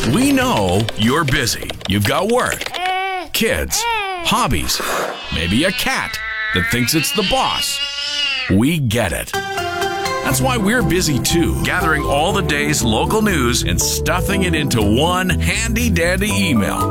We know you're busy. You've got work, kids, hobbies, maybe a cat that thinks it's the boss. We get it. That's why we're busy too, gathering all the day's local news and stuffing it into one handy-dandy email.